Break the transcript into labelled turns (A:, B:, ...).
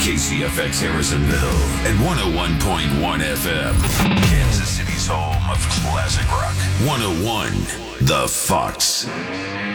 A: KCFX Harrisonville and 101.1 FM. Kansas City's home of classic rock. 101 The Fox.